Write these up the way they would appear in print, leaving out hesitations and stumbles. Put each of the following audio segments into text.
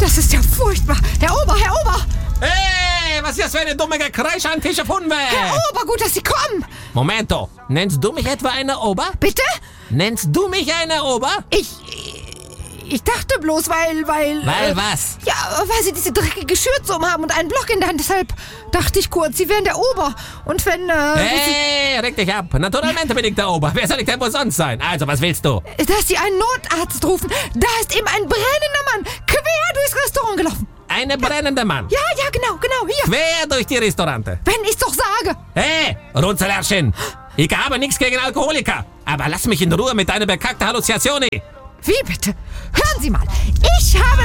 Das ist ja furchtbar. Herr Ober! Hey, was ist das für eine dumme Gekreisch an Tisch auf Hunde? Herr Ober, gut, dass Sie kommen. Momento, nennst du mich etwa eine Ober? Bitte? Nennst du mich eine Ober? Ich dachte bloß, weil... Weil was? Ja, weil Sie diese dreckige Schürze umhaben und einen Block in der Hand. Deshalb dachte ich kurz, Sie wären der Ober. Und wenn, Hey, reg dich ab. Naturalmente bin ich der Ober. Wer soll ich denn wohl sonst sein? Also, was willst du? dass Sie einen Notarzt rufen. Da ist eben ein brennender Mann quer durchs Restaurant gelaufen. Eine brennende Mann. Ja, genau, hier. Quer durch die Restaurante. Wenn ich's doch sage. Hey, Runzelärchen. Ich habe nichts gegen Alkoholiker. Aber lass mich in Ruhe mit deiner bekackten Halluzination. Wie bitte? Hören Sie mal. Ich habe...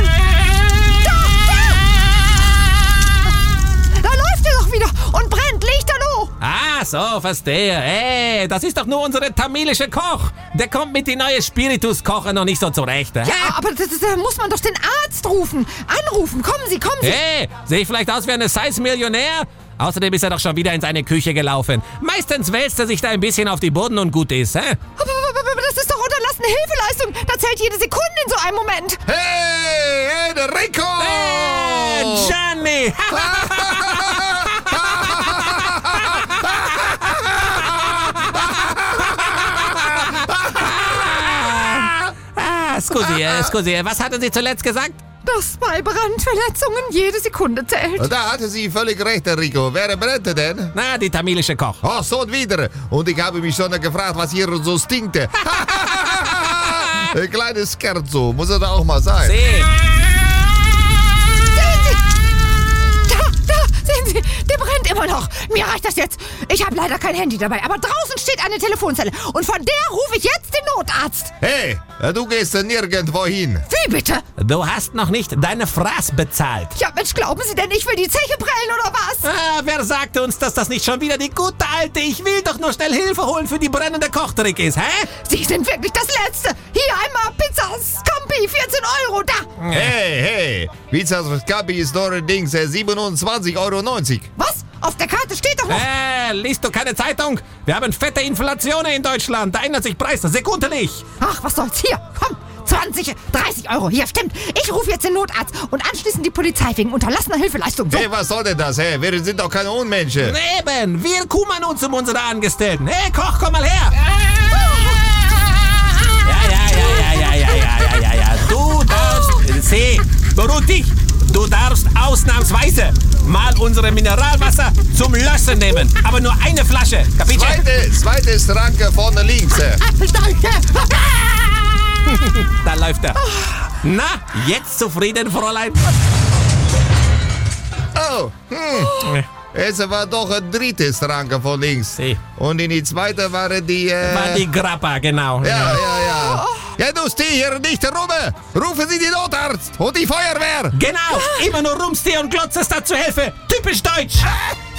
Da läuft er doch wieder und brennt lichterloh. Ah, so, verstehe. Hey, das ist doch nur unsere tamilische Koch. Der kommt mit die neue Spiritus-Koche noch nicht so zurecht. Ja, aber da muss man doch den Arzt anrufen. Kommen Sie. Hey, sehe ich vielleicht aus wie eine Size-Millionär? Außerdem ist er doch schon wieder in seine Küche gelaufen. Meistens wälzt er sich da ein bisschen auf die Boden und gut ist, hä? Aber das ist doch unterlassene Hilfeleistung. Da zählt jede Sekunde in so einem Moment. Hey, der Rico! Hey, Gianni! Scusi, was hatten Sie zuletzt gesagt? Dass bei Brandverletzungen jede Sekunde zählt. Da hatte sie völlig recht, Herr Rico. Wer brennte denn? Na, die tamilische Koch. Ach, so und wieder. Und ich habe mich schon gefragt, was hier so stinkte. Ein kleines Scherzo, muss er da auch mal sein. See. Sehen Sie, der brennt immer noch. Mir reicht das jetzt. Ich habe leider kein Handy dabei, aber draußen steht eine Telefonzelle. Und von der rufe ich jetzt den Notarzt. Hey, du gehst nirgendwo hin. Wie bitte? Du hast noch nicht deine Fraß bezahlt. Ja, Mensch, glauben Sie denn, ich will die Zeche prellen oder was? Ah, wer sagte uns, dass das nicht schon wieder die gute alte Ich will doch nur schnell Hilfe holen für die brennende Kochtrick ist, hä? Sie sind wirklich das Letzte. Hier einmal Pizza Scampi, 14 Euro, da. Hey, Pizza Scampi ist neuerdings 27,90 Euro. Was? Auf der Karte steht doch noch... Liest du keine Zeitung? Wir haben fette Inflation in Deutschland. Da ändert sich Preise sekundlich. Ach, was soll's? Hier, komm. 20, 30 Euro. Hier, stimmt. Ich rufe jetzt den Notarzt und anschließend die Polizei wegen unterlassener Hilfeleistung. So. Hey, was soll denn das? Hey, wir sind doch keine Unmenschen. Eben, wir kümmern uns um unsere Angestellten. Hey, Koch, komm mal her. Ja. Du darfst... beruhig dich. Du darfst ausnahmsweise mal unsere Mineralwasser zum Löschen nehmen. Aber nur eine Flasche. Kapitel? Zweite Schranke vorne links. Danke. Da läuft er. Na, jetzt zufrieden, Fräulein? Oh, es war doch eine dritte Schranke von links. Si. Und in die zweite waren die... War die Grappa, genau. Ja. Ja, du steh hier nicht rum. Rufen Sie den Notarzt und die Feuerwehr. Genau, immer nur rumstehen und glotzen statt zu helfen. Typisch deutsch.